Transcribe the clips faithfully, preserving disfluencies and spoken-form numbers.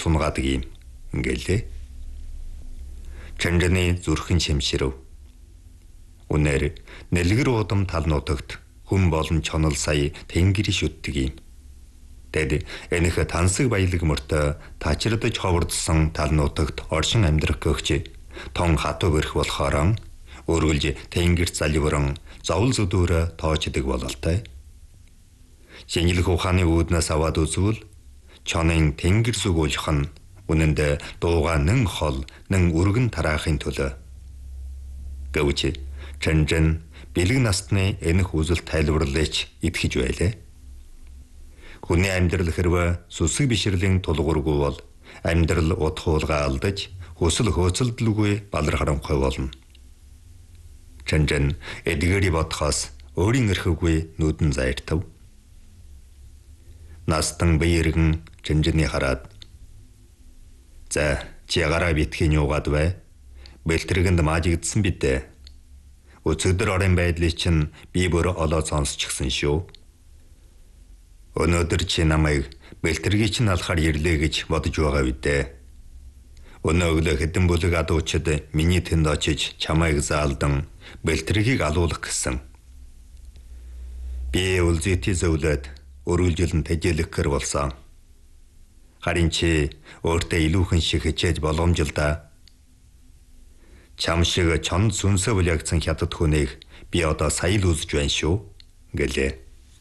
сунгаад ийм ингэлээ. Чанжаны зүрхэн шимширв. Үнээр нэлгэр удам тал нутагт хүн болон чонол сая тэнгэр шүтдэг юм. Тэд энэх тансаг баялаг мөртөө тачирдаж ховордсон тал нутагт оршин амьдрах гөгч тон хатуу гэрх болохоор өргөлж тэнгэр заливран зовл зүдүүрэ тоочдөг бололтой. Шинжлэх ухааны үүднээс аваад үзвэл чонын тэнгэр сүгүүлэх нь үнэндээ дууга нэн хол нэн өргөн тараахын төлөө. Гэвч Чанжан бэлэг насны энэх үзэл тайлбарлаж итгэж байлаа. Хүний амьдрал хэрвээ сүсэг бишрэлийн тулгуургүй бол амьдрал утхуулга алдаж хүсэл хөөцөлдөлгүй балар харанхуй болно. Чанжан эдгээрий бодхоос өөрийн эрхгүй нүдэн зайртав. Настан биергэн Чанжаны хараад "За, чи гараа битгий нуугаад бай. Бэлтрэгэнд маажигдсан бидээ. Өцөгдөр орон байдлыг чинь би бүр олоо сонсчихсан шүү. Өнөөдөр чи намайг бэлтрэгийг чинь алхаар ирлээ гэж бодож байгаа үедээ. Өнөө өглөө хэдэн бүлэг адуучид миний тэнд очиж чамайг заалдан бэлтрэгийг алуулах гэсэн. Би үлзийти зөвлөд өргөлжлөн тэжээлэх гэр болсон. Харин чи өөртөө илүүхэн шиг хичээж боломжилдаа. Чам шиг чонд сүнсээ бүлягдсан хятад хүнийг би одоо сая л үзэж байна шүү" гэлээ.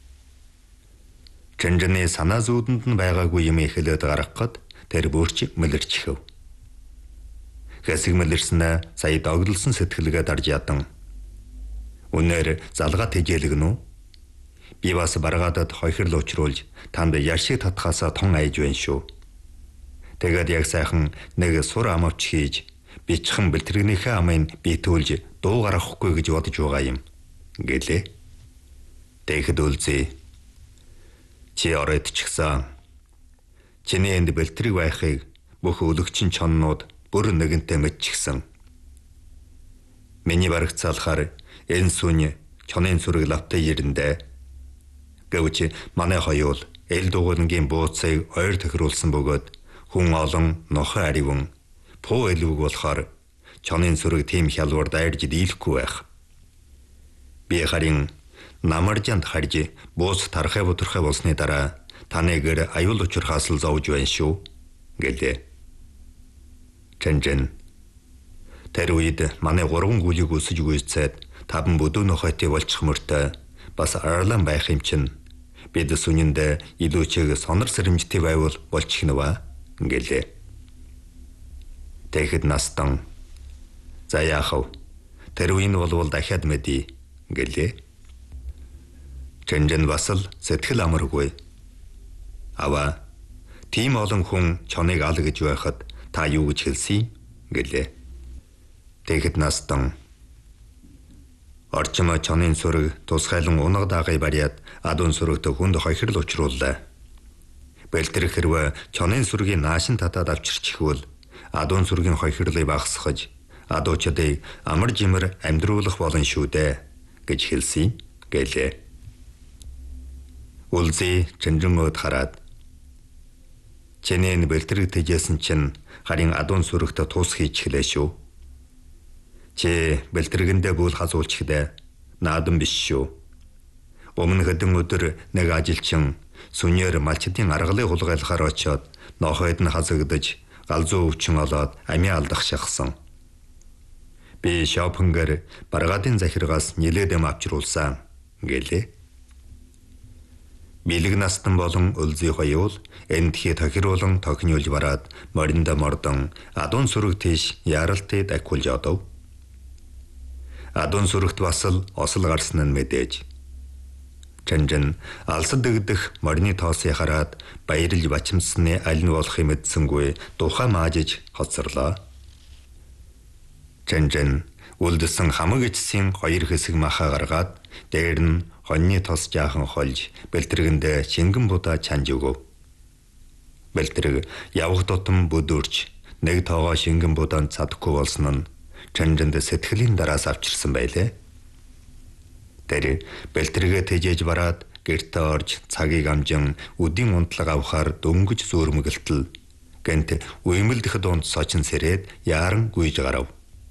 Чанжаны санаа зүүдэнд нь байгаагүй юм эхлээд гаргахад тэр бүрч мэлэрчихв. Хэсэг мэлэрснээ сая догдолсон сэтгэлгээ дарж ядан. Үнээр залгаа тэжээлгэн үү? Би бас баргаадад хойхирл учруулж танд яшиг татхаасаа тон айж байна шүү. Тэгээд яг сайхан нэг сур амавч хийж бичхэн бэлтгэрнийхээ амын битүүлж дуу гаргахгүй гэж бодож байгаа юм гэлээ. Тэгэхэд үлзий чи оройд ч гэсэн чиний энд бэлтрэг байхыг бүх өлөгчин чоннууд бүр нэгэнтээ мэдчихсэн. Миний барагцаалахаар энэ сүн чонын сүрэг лавтай ирэндээ. Гэвч манай хоёул эл дугуйлангийн бууцыг ойр тохируулсан бөгөөд хүн олон нохой ариван пуу элвэг болохоор чонын сүрэг тийм хялбар дайрж дийлэхгүй байх. Би харин намаржанд харж бууц тархай бутархай болсны дараа таны гэр аюул учрахаас л зовж байна шүү гэлээ. Чанжан тэр үед манай гурван гүлийг өсөж гүйцээд таван бүдүүн нохойтой болчих мөртөө бас арлан байх юм чин бид сүнэндээ илүү чиг сонор сэрэмжтэй байвал болчих нэвэ гэлээ. Тэгэхэд настан "За яахав, тэр үеийн болвол дахиад мэдий" гэлээ. Чанжан бас л сэтгэл амаргүй. "Аваа, тийм олон хүн чоныг ал гэж байхад та юу гэж хэлсэн?" гэлээ. Тэгэхэд настан орчим чонын сүрэг тусгайлан унаг даагай бариад адуун сүрэгт хүнд хойхирл учрууллаа. Бэлтэр хэрвээ чонын сүргийн наашин татаад авчирчихвэл адуун сүргийн хойхирлыг багасгаж адуучдыг амар жимэр амьдруулах болно шүү дээ гэж хэлсэн гэлээ. Үлзий Чанжангууд хараад "Чиний бэлтрэг тэжээсэн чинь харин адуун сүрэгт тус хийж хэлээ шүү. Чи бэлтрэгэндээ бүл хазуулчихдээ наадан биш шүү. Өмнө хэдэн өдөр нэг ажилчин сүнээр малчдын аргалыг хулгайлахаар очиод нохойд нь хазагдаж галзуу өвчин олоод амиа алдах шахсан. Би шопонгэр баргаадын захиргаас нилээдэм авчруулсан" гэлээ. Бэлэг настан болон үлзий хоёул эндхий тохируулан тохинуулж бараад моринда мордон адуун сүрэг тийш яралтай дакулж одов. Адуун сүрэгт бас л осол гарсан нь мэдээж. Чанжан алсад дэгдэх морины тоосыг хараад баярлж бачимсны аль нь болохыг мэдсэнгүй тухай маажиж хоцорлоо. Чанжан үлдсэн хамаг эцсийн хоёр хэсэг маха гаргаад дээр нь хоньны тос жаахан холж бэлтрэгэндээ шингэн будаа чанж өгөв. Бэлтрэг явх тутам бүдүрч нэг тоогоо шингэн будаанд цадахгүй болсон нь Чанжанд сэтгэлийн дараас авчирсан байлээ. Тэр бэлтрэгээ тэжээж бараад гэртээ орж цагийг амжин үдийн унтлаг авахаар дөнгөж зөөрмөгөлтөл Гэнт уймэлдэх донд сочин сэрээд яаран гүйж гарав.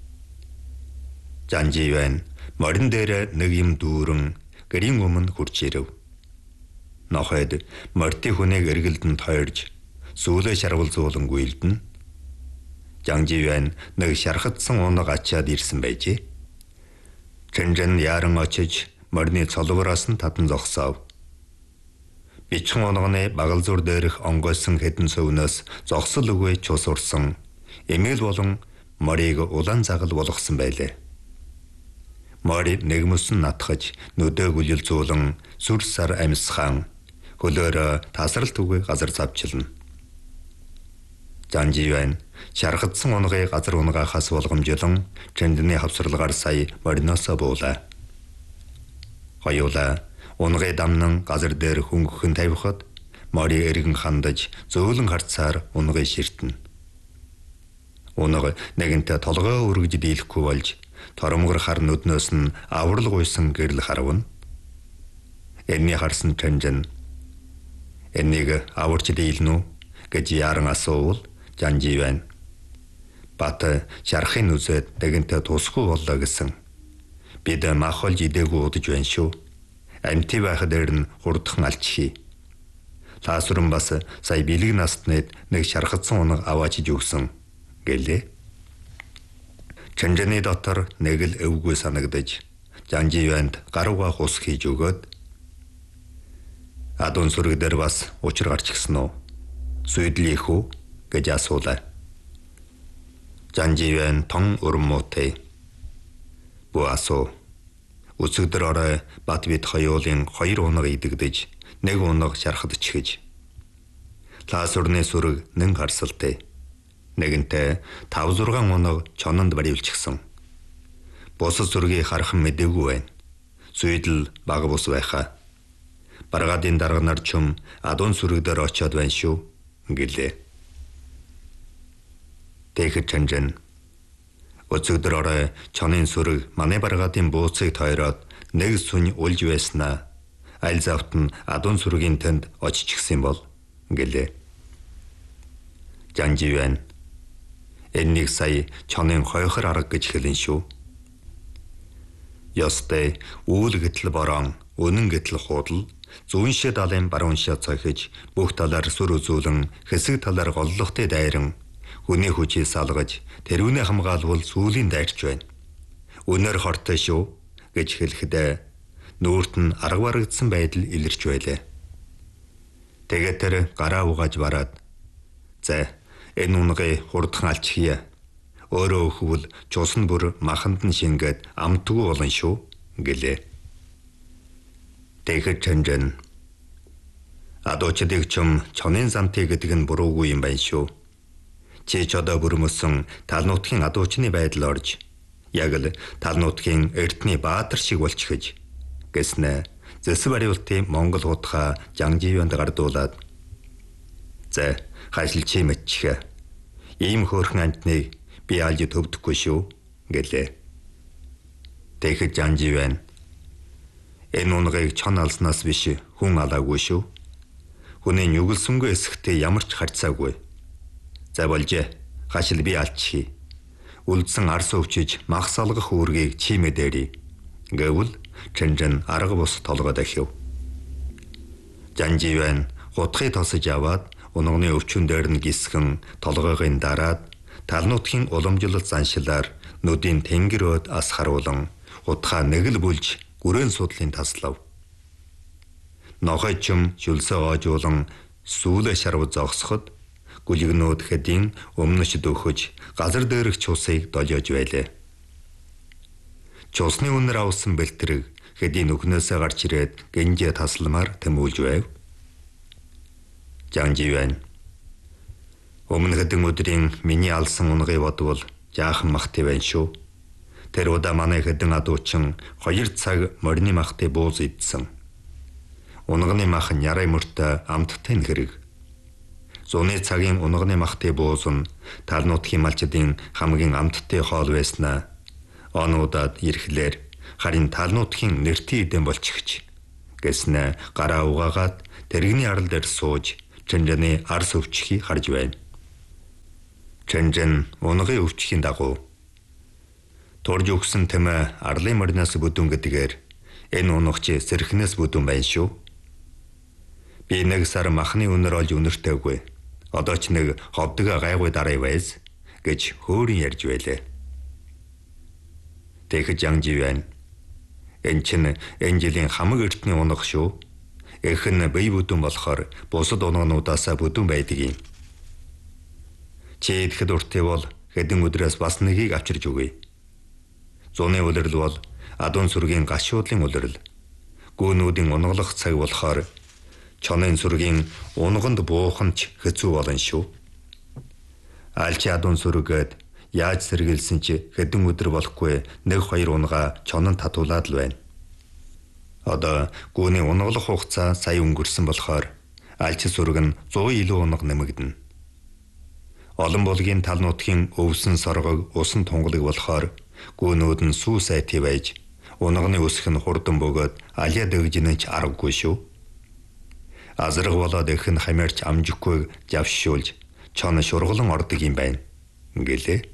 Жанживэн морин дээр нэг юм дүүрэн гэрийн өмнө хурж ирэв. Нохойд морти хүнийг эргэлдэн тойрж сүүлээ шарвал зуулан гүйлдэн. Жанживэн нэг шархатсан унаг ачаад ирсэн байжээ. Чэнжэн яаран очиж морины цолгоороос нь татан зогсов. Бичхэн онгоны багалзуур дээрх онгойсон хэдэн сувнаас зогсол үгүй чус урсан эмээл болон морийг улаан загал болгосон байлээ. Мори нэгмөсөн натхаж нүдээ гүлэлзүүлэн сүр сар амьсхан хөлөөр тасралт үгүй газар завчилна. Жанживэн шархатсан унгыг газар унгахаас болгомжлон Чэндний хавсралгаар сая мориноосоо буулаа. Хоёулаа унгыг дамнан газар дээр хөнгөхөн тавихад мори эргэн хандаж зөөлөн харцаар унгыг ширтэнэ. Унаг нэгэнтээ толгоо өргөж дийлэхгүй болж торомгор хар нүднөөс нь аврал гуйсан гэрэл харвна. Энэний харсан Чэнжэн энийг аварч дийлнү гэж яаран асуувал Жанживэн бат шархын үзээд нэгэнтээ тусгүй боллоо гэсэн. Бид махолж идээгүй удаж байна шүү. Амьти байх дээр нь хурдхан алчихъя. Лаасуран бас сая бэлэг настнэд нэг шархатсан унаг аваачиж өгсөн гэлээ. Чэнжэний дотор нэг л эвгүй санагдаж Жанживэнд гарууга хус хийж өгөөд адун сүрэг дээр бас учир гарч гисэн үү? Сүйдлих үү гэж асуулаа. Жанживэн тон урмуутай. Буасо өцөгдөр орой бат бит хоёулын хоёр унаг идэгдэж нэг унаг шархадчихэж. Лаасурны сүрэг нэн харсалтай. Нэгэнтээ тав зургаан унаг чононд баривчсан. Босос сүргийг харах мэдээгүй байна. Сүйдэл баг бус байхаа. Баргаадын дарга нар чум адун сүрэг дээр очиод байна шүү гэлээ. Тэгэхэд Чэнжэн өцөгдөр орой чонын сүрэг манай баргаадын бууцыг тойроод нэг сүнь улж байснаа аль завт нь адун сүргийн тэнд оччихсан бол гэлээ. Жанживэн энэнийг сая чонын хойхор арга гэж хэлэн шүү. Ёстой үүл гэтэл борон, үнэн гэтэл худал, зүүн шид далайн баруун шид цохиж, бүх талаар сүр үзүүлэн, хэсэг талаар голлохтой дайран, хүний хүчийг салгаж, тэрүүнээ хамгаалвал сүүлийн дайрч байна. Үнээр хортой шүү гэж хэлэхдээ нүүрт нь арга барагдсан байдал илэрч байлаа. Тэгээд тэр гараа угааж бараад за энэ унгыг хурдхан алчихъя. Өөрөө өхвөл чус нь бүр маханд нь шингээд амтгүй болон шүү гэлээ. Тэгэхэд Чэнжэн адуучдыг чум чонын замтыг гэдэг нь буруугүй юм байна шүү. Чи ч одоо бүрмөсөн тал нутгийн адуучны байдал орж яг л тал нутгийн эртний баатар шиг болчихж гэснэ зэс бариултын Монгол хутга Жанживэнд гардуулаад за хашил чи мэтчихэ. Ийм хөөрхөн амтныг би алж төвдөхгүй шүү гэлээ. Тэгэхэд Жанживэн энэ унгыг чон алснаас биш хүн алаагүй шүү. Хүний нүгэлсэнгүй эсэхтэй ямар ч харьцаагүй. За болжээ. Хашил би алчихъя. Үлдсэн арс өвчиж мах салгах үүргийг чи мэдээри. Гэвэл Чэнжэн арга бус толгой дахив. Жанживэн хутгыг тосож аваад унганы өвчөн дээр нь гисгэн толгойгын дараад тал нутгийн уламжлалт заншилаар нүдийн тэнгэр өд ас харуулан хутгаа нэг л бүлж гүрэн судлын таслав. Нохойчм шүлсээ оожуулан сүүлээ шарв зогсоход гүлгнүүд хэдийн өмнөч дөхөж газар дээрх чусыг долиож байлаа. Чусны үнэр авсан бэлтрэг хэдийн нүхнөөсөө гарч ирээд гинжээ тасламаар тэмүүлж байв. Жанживэн өмнө хэдэн өдрийн миний алсан унгыг бодвол жаахан махтай байна шүү. Тэр удаа манай хэдэн адуучин хоёр цаг морины махтай бууз идсэн. Унганы мах нярай мөртөө амттай хэрэг. Зуны цагийн унганы махтай бууз нь тал нутгийн малчдын хамгийн амттай хоол байснаа онуудад ирэхлээр харин тал нутгийн нэртийн эдэн болчихж гэснэ гараа угаагаад тэрэгний арал дээр сууж Чэнжэний арс өвчхийг харж байна. Чанжин унгын өвчхийн дагуу турж өгсөн тэмээ арлын морноос бүдүүн гэдгээр энэ унагч сэрхнээс бүдүүн байна шүү. Би нэг сар махны үнэр олж үнэртэйгүй. Одоо ч нэг ховдөг гайгүй дараа байз гэж хөөрин ярьж байлаа. Тэгж Ян Живэн энэ чинь энэ жилийн хамаг эртний унаг шүү. Эх нь бие бүдүүн болохоор бусад унгануудаас бүдүүн байдаг юм. Чи идэхэд уртый бол хэдэн өдрөөс бас нэгийг авчирж өгье. Зуны улирал бол адуун сүргийн гашуудлын улирал. Гүүнүүдийн унгалах цаг болохоор чонын сүргийн унганд бууханч хэцүү болно шүү. Альчи адуун сүргээд яаж сэргийлсэн чи хэдэн өдөр болохгүй нэг хоёр унгаа чонон татуулаад л байна. Одоо гүүний унгалах хугацаа сая өнгөрсөн болохоор альчи сүрэг нь сто илүү унга нэмэгдэнэ. Олон булгийн тал нутгийн өвсөн соргог усан тунгалаг болохоор гүүнүүд нь сүү сайти байж унганы өсөх нь хурдан бөгөөд алиа дэгжинэж аргагүй шүү. Азраг болоод их нь хамаарч амжихгүй завшуулж чон шургалан ордог юм байна гэлээ.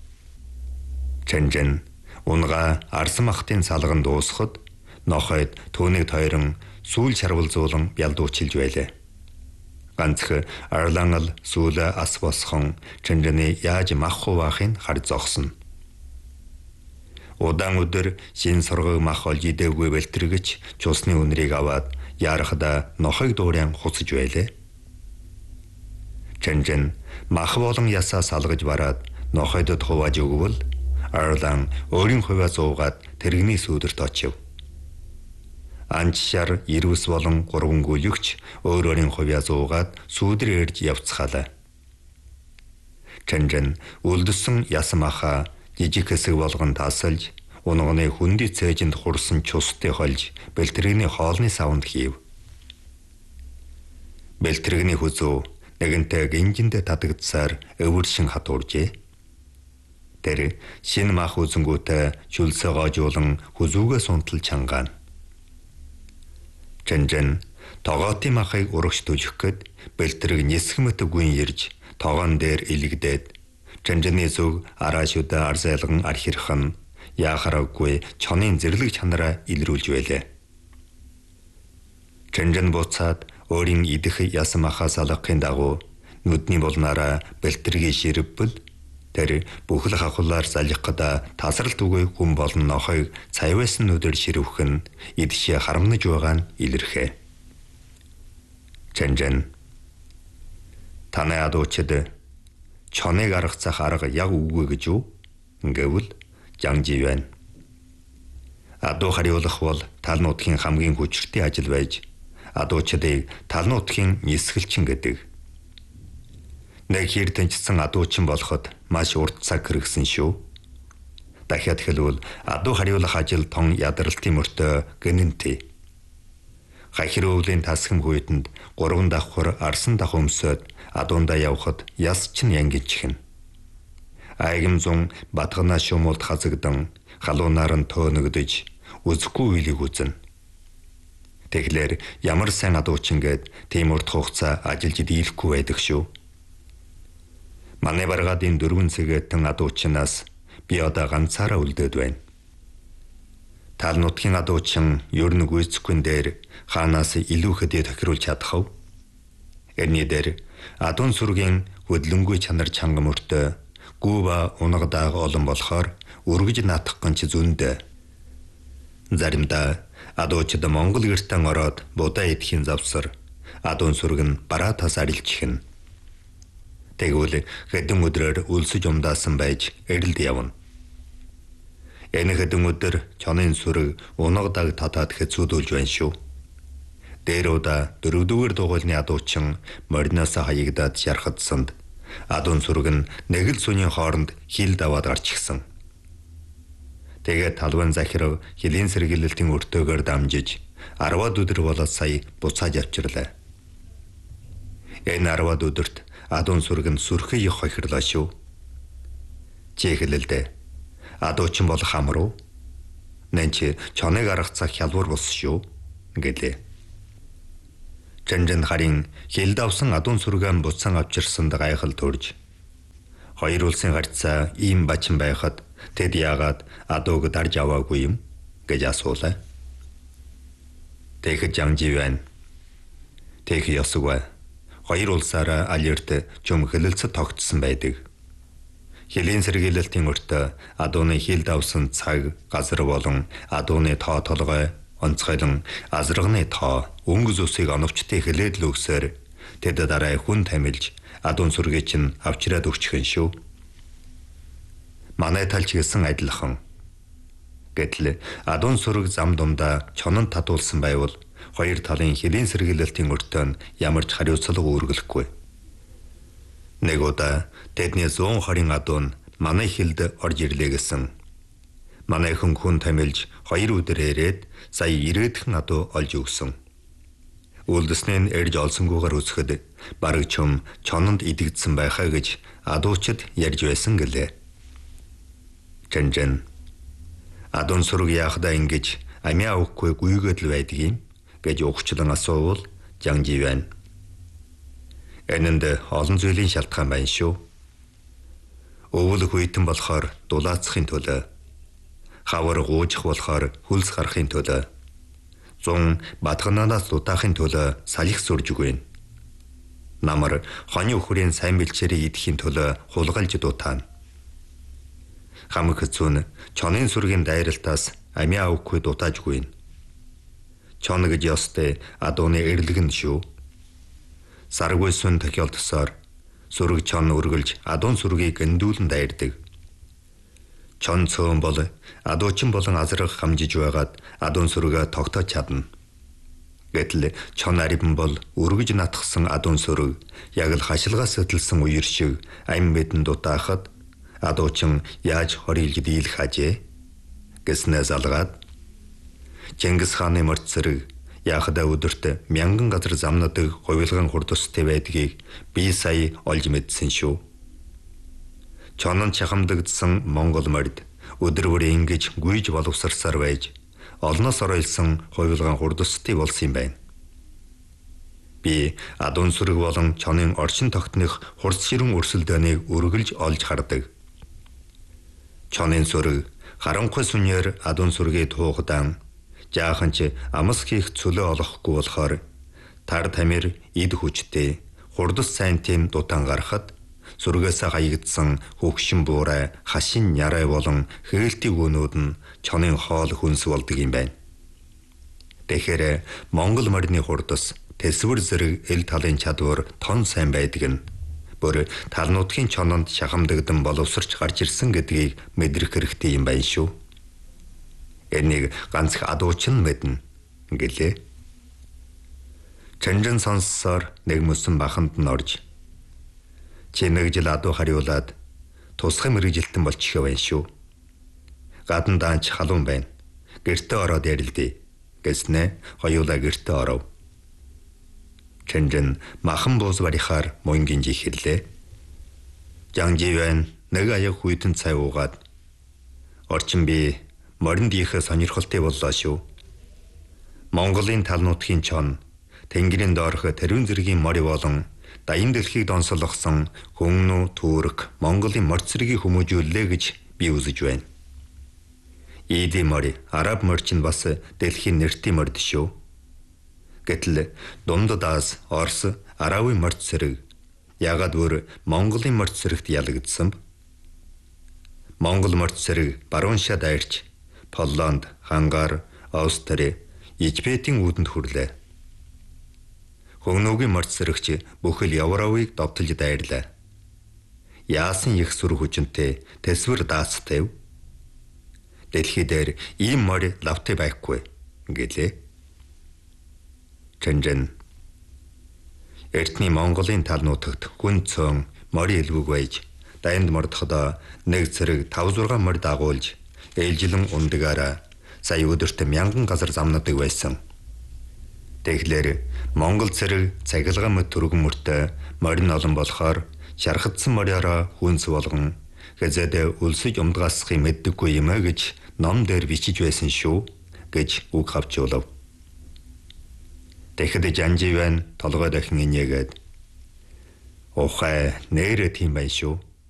Чанжин унгаа арсан махтын салган дуусахад нохойд түүнийг тойрон сүүл шарвалзуулан бялдуучилж байлаа. Ганцх арлангал сүүлэ ас босхон Чанжины яаж мах хуваахыг харж зогсно. Удаан өдөр шин соргог мах олж идээгүй бэлтрэгч чусны үнрийг аваад ярахда нохойг дуурайан хуцаж байлаа. Чанжин мах болон ясаа салгаж бараад нохойдод хувааж өгвөл арлан өөрийн хувиа зуугаад тэрэгний сүүдэрт очив. Анчшар ирвэс болон гурван гүлэгч өөр өөрийн хувиа зуугаад сүүдэр ирж явцгаалаа. Чанжин үлдсэн ясам аха жижиг хэсэг болгон тасалж унганы хүнди цээжинд хурсан чустыг холж бэлтрэгний хоолны савнд хийв. Бэлтрэгний хүзүү нэгэнтэй гинжиндээ татагдсаар өвөршин хатууржээ. Тэр шин мах үзэнгүүтээ чүлсээ гоожуулан хүзүүгээ сунтал чангаан. Чанжин тогоотын махыг урагш түлхэх гээд бэлтрэг нисгэмэт гүн ирж тогоон дээр илэгдээд Чанжины зүг араашуудаа арзайлган архирхан яахараггүй чонын зэрлэг чанараа илрүүлж байлаа. Чанжин буцаад өөрийн идэх ясам ахаас алгахын дагуу нүдний болнаараа бэлтрэгийн ширвбэл тэр бүхэл хахуулаар залхихда тасралт үгүй хүн болон нохойг цайвайсан нүдээр ширвэх нь идшээ харамнаж байгаа нь илэрхээ. Чанжин танай адуучид чоныг аргацах арга яг үгүй гэж юу? Гэвэл Ян Живэн адуу хариулах бол тал нутгийн хамгийн хүчтэй ажил байж адуучдыг тал нутгийн нисгэлчин гэдэг. Нэг хэр тэнцсэн адуучин болоход маш урт цаг хэрэгсэн шүү. Дахиад хэлвэл адуу хариулах ажил тон ядралтын мөртөө гэнэнтэй. Хахир өвлийн тасгам хүйтэнд гурван давхар арсан дах өмсөд адуундаа явхад яс чин янгичхэн. Айгам зун батгана шумуулд хазагдан халуунаар нь төөнөгдөж үзэхгүй үйлийг үзнэ. Тэглэр ямар сайн адуучин гээд тийм урт хугацаа ажиллаж дийлэхгүй байдаг шүү. Манай баргаадын дөрвөн цэгэтэн адуучнаас би одоо ганцаараа үлдээд байна. Тал нутгийн адуучин ер нь гүйцэхгүй дээр хаанаас илүү хэдий тохируулж чадах вэ? Эрний дээр адуун сүргийн хөдлөнгүй чанар чанга мөртөө гүүба унгадааг олон болохоор өргөж наатах гэнч зөндөө. Заримдаа адуучид Монгол гэртэн ороод будаа идэхийн завсар адуун сүрэг нь бараа тас арилчихна. Тэгвэл хэдэн өдрөөр үлсэж умдаасан байж эрэлд явна. Энэ хэдэн өдөр чонын сүрэг унгадаг татаад хэцүүдүүлж байна шүү. Дээр удаа дөрөвдүгээр дугуйлны адуучин морноос хаягдаад шархадсанд адуун сүрэг нь нэг л сүний хооронд хил даваад гарч ирсэн. Тэгээд талбан захирав хилийн сэргийлэлтийн өртөөгөр дамжиж арваад өдөр болоод сая буцааж авчирлаа. Энэ арваад өдөрт адуун сүрэг нь сүрхий их хохирлаа шүү. Чи хэлэлдэ. Адуучин бол хамруу. Нэнч чоныг аргацах хялбар бус шүү гэлээ. Чанжин харин хил давсан адуун сүргэн буцаан авчирсанд гайхал төрж Хоёр улсын харьцаа ийм бачин байхад тэд яагаад адууг дарж аваагүй юм гэж асуулаа. Тэгж Жангживэн Тэг ёсгүй. Хоёр улсаараа алерт чөм хөлөлцөд тогтсон байдаг. Хилийн сэргийлэлтийн өртөө адууны хил давсан цаг, газар болон адууны тоо толгой, онцгойлон азрагны тоо, өнгө зүсийг оновчтой хэлээд л өгсөөр тэд дараа хүн тамилж адуун сүргээ чинь авчираад өгчихөн шүү. Манай талч гэсэн адилхан. Гэтэл адуун сүрэг зам дундаа чонон татуулсан байвал хоёр талын хилийн сэргийлэлтийн өртөө нь ямар ч хариуцлага үүргэлэхгүй. Нэг удаа тэдний зүүн харин адуун манай хилд орж ирлээ гэсэн. Манайхан хүн тамилж хоёр өдөр ирээд сая ирээдхэн адуу олж өгсөн. Үлдэснээ эрж олсонгүйгээр үсгэд бараг чум чононд идэгдсэн байхаа гэж адуучид ярьж байсан гэлээ. Чэнжэн адуун сүрэг яахдаа ингэж амиа өгөхгүй гүйгээд л байдаг юм гэж өгчлэн асуувал Жангживэн энэнд олон зүйлийн шалтгаан байна шүү. Өвөл хүйтэн болохоор дулаацахын төлөө, хавар гуужих болохоор хөлс гарахын төлөө, зун бадгананаас дутаахын төлөө салхи сүрж өгвэн. Намар хоны өхрийн сайн бэлчээрээ идэхийн төлөө хулгайлж дутаана. Хамаг хэцүүн чонын сүргийн дайралтаас амиа өгөхгүй дутааж өгвэн. Чон гэж ёстой адууны эрлэгэн шүү. Саргүй сүн тохиолдсоор сүрэг чон үргэлж адуун сүргийг эндүүлэн дайрдаг. Чон цөөн бол адуучин болон азраг хамжиж байгаад адуун сүргээ тогтоож чадна. Гэтэл чон арибан бол өргөж натгсан адуун сүрэг яг л хашилгаас хөдөлсөн үер шиг ам мэдэн дутаахад адуучин яаж хорилж дийлэх ажээ гэснээ залгаад Чингис хааны морд цэрэг яахада өдөрт мянган газар замнадаг говьлган хурдстай байдгийг би сая олж мэдсэн шүү. Чонон чахамдагдсан Монгол морд өдөр бүр ингэж гүйж боловсрсаар байж олноос оройлсон говьлган хурдстай болсон юм байна. Би адуун сүрэг болон чонын орчин тогтнох хурц ширэн өрсөлдөөнийг үргэлж олж хардаг. Чонын сүрэг харанхуй сүнээр адуун сүргээ туугадан жаахан ч амс хийх цөлөө олохгүй болохоор тар тамир эд хүчтэй хурдас сайнтын дутан гарахад сүргээс хаягдсан хөгшин буурай хашин ярай болон хээлтийг өнүүд нь чонын хоол хүнс болдог юм байна. Тэгэхээр Монгол морины хурдас тэсвэр зэрэг эл талын чадвар тон сайн байдаг нь бүр талнуудын чононд шахамдагдан боловсрч гарч ирсэн гэдгийг мэдрэх хэрэгтэй юм байна шүү. Энийг ганц адуучин мэднэ гэлээ. Чэнжэн сонссоор нэг мөсөн баханд нь орж чи нэг жил адуу хариулаад тусгай мэрэгжилтэн болчихоо байна шүү. Гадна даанч халуун байна. Гэртээ ороод ярилдээ гэснэ хоёулаа гэртээ оров. Чэнжэн махан бууз барихаар мөнгөнд ихэрлээ. Жангживэн нэг аяг хүйтэн цай уугаад орчин би моринд ихэ сонирхолтой боллоо шүү. Монголын талнуудын чон, тэнгэрийн доорх тэрүүн зэргийн мори болон даян дэлхийг донсолгосон Хөнгөнүү, Түрк, Монголын морь цэргийг хүмүүжүүллээ гэж би үзэж байна. Ийдийн мори, араб морь нь бас дэлхийн нэртэй морд шүү. Гэтэл дундадаас Орос, Арабын морь цэрэг ягаад бүр Монголын морь цэрэгт ялагдсан бэ? Монгол морь цэрэг баруун шат дайрч Полланд, Хангар, Австри, Ижбетийн үүдэнд хүрлээ. Хөнгөнүүгийн морь цэрэгч бүхэл Европыг довтолж дайрлаа. Яасан их сүр хүчинтэй тэсвэр даацтай. Дэлхий дээр ийм морь лавтай байхгүй гэлээ. Чэнжэн эртний Монголын тал нутагт хүн цөөн морь элвэг байж дайнд мордоход нэг цэрэг тав зургаан морь дагуулж ээлжилэн ундагаараа сая өдөрт мянган газар замнадаг байсан. Тэгэхээр Монгол цэрэг цахилгаан мэт түргэн мөртөө морин олон болохоор шархагдсан мориороо хүнс болгон хэзээд өлсөж умдгаасхыг мэддэггүй юм а гэж ном дээр бичиж байсан шүү гэж үг хавчуулав. Тэгэхэд Жангживэн толгой дахин инегээд ухаа нэрэ тийм байх шүү.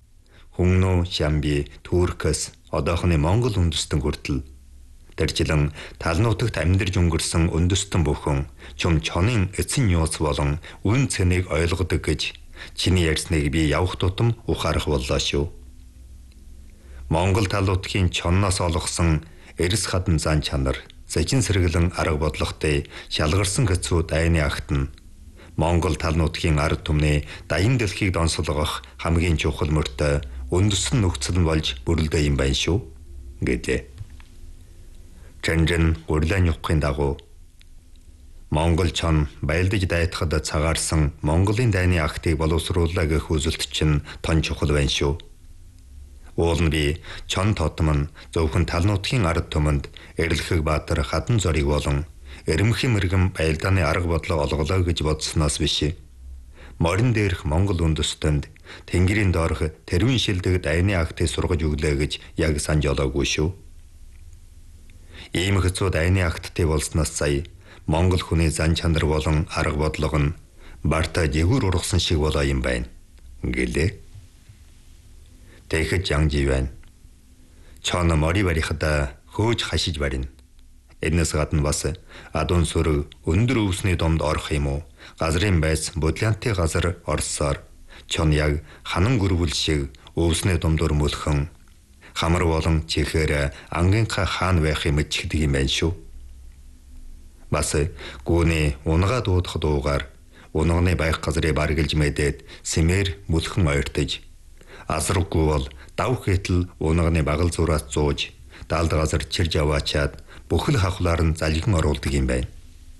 Хөнгнөө, Шамби, Туркас, одоохны Монгол үндэстэн хүртэл дэржлэн тал нутагт амьдарч өнгөрсөн үндэстэн бүхэн чум чонын эцэн нууц болон үн цэнийг ойлгодог гэж чиний ярьсныг би явах тутам ухаарах боллоо шүү. Монгол тал нутгийн чонноос олгосон эрс хадан зан чанар, зэжин сэргэлэн арга бодлоготой шалгарсан хэцүү дайны агт нь Монгол тал нутгийн ард түмний даян дэлхийг донсолгох хамгийн чухал мөртөө үндэстэн нөхцөл нь болж бүрлдэ юм байна шүү гэлээ. Чанжин гурлан юххийн дагуу Монгол чон баялдаж дайтахад цагаарсан Монголын дайны агтыг боловсрууллаа гэх үзэлт чинь тон чухал байна шүү. Уул нь би чон тотом нь зөвхөн тал нутгийн ард түмэнд Эрлэхэг Баатар хадан зориг болон Эрмхэн мэргэн баялдааны арга бодлого олголоо гэж бодсноос биш. Морин дээрх Монгол үндэстэнд тэнгэрийн доорх тэрвэн шилдэг дайны агтыг сургаж өглөө гэж яг санаж олоогүй шүү. Ийм хэцүү дайны агттай болсноос сая Монгол хүний зан чанар болон арга бодлого нь барта жигүүр ургасан шиг болоо юм байна гэлээ. Тэгэхэд Жангжи байна. Чон мори барихада хөөж хашиж барина. Энэс гадна бас адун сүрэг өндөр өвсний домд орох юм уу? Газрын байц бодлянтын газар орсоор чон яг ханан гөрвөл шиг өвсний домдор мөлхөн хамар болон чихээр ангийнхаа хаан байх юм чигдэг юм байна шүү. Бас гүний унгаа дуудах дуугаар унганы байх газрыг баргалж мэдээд сэмээр мөлхөн ойртож асарггүй бол давх хэтл унганы багал зураас зууж далд газар чирж аваачаад бүхэл хавхлаар нь залгин оруулдаг юм байна.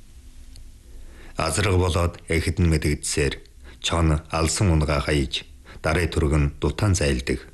Азраг болоод эхэд нь мэдэгдсээр чон алсан унгаа хаяж дарыг түргэн дутаан зайлдаг.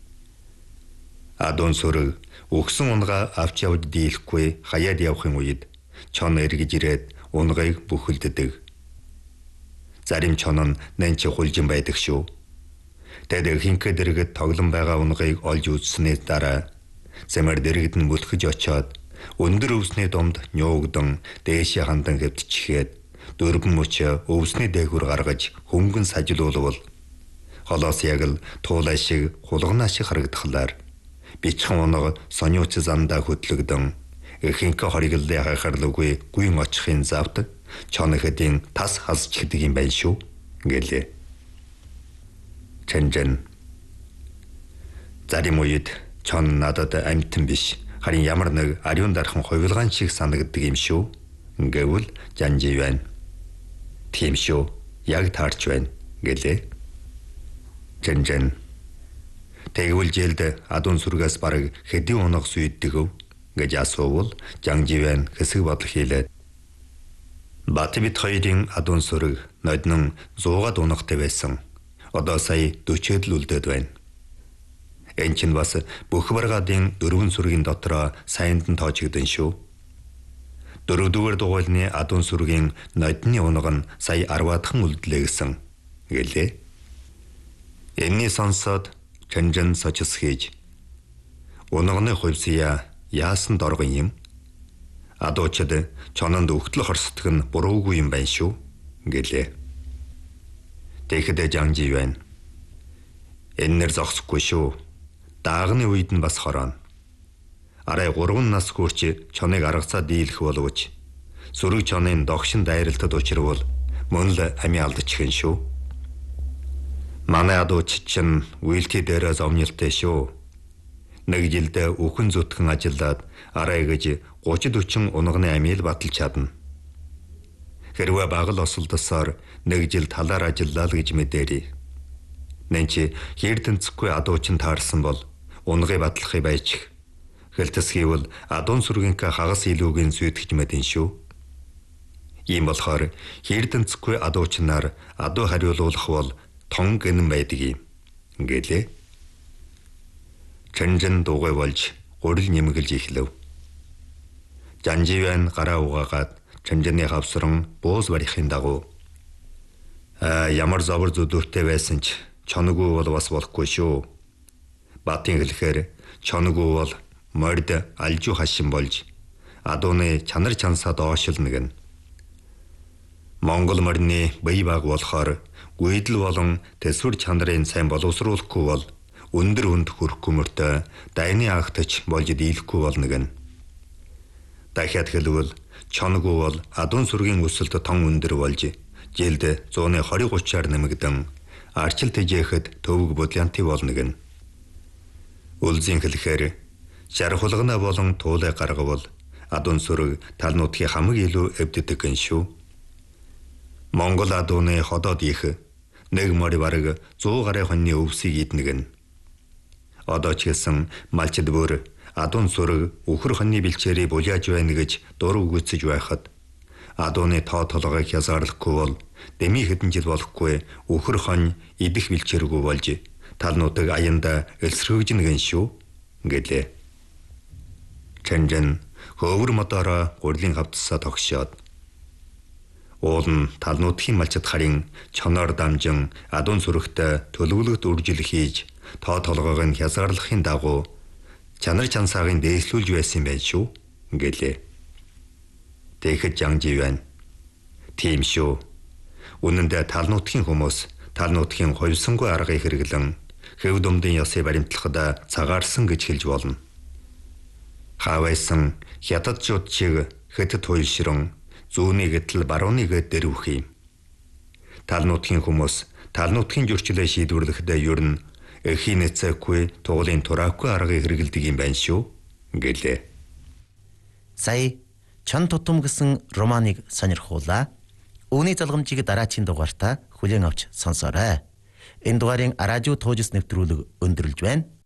Адун сүрэг өгсөн унгаа авч явж дийлэхгүй хаяад явахын үед чон эргэж ирээд унгыг бүхэлддэг. Зарим чон нь нэнч хулжин байдаг шүү. Тэд хинкэ дэргэд тоглон байгаа унгыг олж үзснээс дараа зэмэр дэргэд нь мөлхөж очоод өндөр өвсний домд ньуугдон дээшээ хандан хэвтчихээд дөрвөн мөч өвсний дээгүр гаргаж хөнгөн сажлуулвал холоос яг л туулай шиг хулгана шиг харагдахлаар бичхэн унаг сониуч зандаа хөдлөгдөн эхинкэ хориглолын хайхарлуугүй гүйн очихын завд чон хэдийн тас хасчихдаг юм байна шүү гэлээ. Чанжин зарим үед чон надад амьтан биш харин ямар нэг ариун дархан хувилгаан шиг санагддаг юм шүү гэвэл Жанжи байна. Тийм шүү яг таарч байна гэлээ. Чанжин тэгвэл жилд адун сүргээс бараг хэдийн унаг сүйддэг гэж асуувал Жанжи байна хэсэг бодол хийлээд Батбит хоёрын адун сүрэг ноднон зуугаад унагтай байсан. Одоо сая дөрвөд л үлдээд байна. Энэ чинь бас бүх баргаадын дөрвөн сүргийн дотроо саянд нь тоочигдсон шүү. Дөрөвдүгээр дугуйлны адун сүргийн нодны унаг нь сая арваадхан үлдлээ гэсэн гэлээ. Энэний сонсоод Чанжин сочс хийж унагны хувьсия яасан доргон юм? Адуучид чононд өгтөл хорсдог нь буруугүй юм байна шүү гэлээ. Тэгэхэд Жанжи байна. Эннэр зогсохгүй шүү. Даагны үед нь бас хорооно. Арай гурван нас хүрч чоныг аргацаа дийлэх боловч сүрэг чонын догшин дайралтад учрвал мөн л амиа алдчихын шүү. Манай адууч чинь үйлдэл дээрээ зовнилтэй шүү. Нэг жилдээ үхэн зүтгэн ажиллаад арай гэж гучид хүчин унганы амиал баталж чадна. Хэрвээ багал осолдосоор нэг жил талаар ажиллаа л гэж мэдээрий. Нэнчи хэрдэнцэхгүй адуучин таарсан бол унгыг батлахыг байж хэлтэс хийвэл адуун сүргийнхээ хагас илүүгийн зүйтгэж мэдэн шүү. Ийм болохоор хэрдэнцэхгүй адуучнаар адуу хариулуулах бол тон гэнэн байдаг юм гэлээ. Чанжин дуугай болж гурил нэмгэлж эхлэв. Жанжи байна гараа угаагаад Чанжины хавсран бууз барихын дагуу а ямар зовор зүдүүртэй байсан ч чоноггүй бол бас болохгүй шүү. Батын хэлэхээр чоноггүй бол морд алжуу хашин болж адууны чанар чансаа доошлно гэн. Монгол морины бие баг болохоор гүйдэл болон төсвөр чанарын сайн боловсруулахгүй бол өндөр хүнд хүрэхгүй мөртөө дайны агтч болж дийлэхгүй болно гэн. Дахиад хэлбэл чонгүй бол адуун сүргийн өсөлт тон өндөр болж жилд зууны двадцать тридцаар нэмэгдэн арчил тэжээхэд төвөг бодлянти болно гэн. Үлзийн хэлэхээр шархулгана болон туулай гаргавал адуун сүрэг тал нутгийн хамаг илүү эвддэг гэн шүү. Монгол адууны ходоод их нэг морь бараг сто гарын хоньны өвсийг иднэ гэн. Одоо ч гэсэн малчид бүр адуун сүрэг үхэр хоньны бэлчээрийг булааж байна гэж дуруу үгүйцэж байхад адууны тоо толгойг хязгаарлахгүй бол дэмий хэдэн жил болохгүй үхэр хонь идэх бэлчээргүй болж талнуудыг аянда элсрэгжинэ гэн шүү гэлээ. Чанжан хөвөр мотороо гурлийн хавцсаа тогшоод уул нь талнуудын малчид харин чоноор дамжин адуун сүрэгтээ төлөвлөгт үржил хийж тоо толгойг нь хязгаарлахын дагуу чанар чансаагийн дээслүүлж байсан байх шүү гэлээ. Тэгэхэд жанжи байна. Тийм шүү. Үнэн дээр талнуудын хүмүүс талнуудын ховсонгүй аргыг хэрэглэн хэв дүмдийн ёсыг баримтлахад цагаарсан гэж хэлж болно. Хавайсан хятадчууд чиг хэтэд хуйлшрон зүүнний гэтэл барууны гэд дэрвэх юм. Талнуудын хүмүүс талнуудын зөрчлөө шийдвэрлэхдээ ер нь эхийн нэцэхгүй тугалын тураагүй аргыг хэрэгэлдэг юм байна шүү гэлээ. Сая чон тутам гэсэн романыг сонирхуулаа. Үүний залгамжийг дараачийн дугаартаа хүлээн авч сонсоорой. Энэ дугаарын радио тоожс нэвтрүүлэг өндөрлж байна.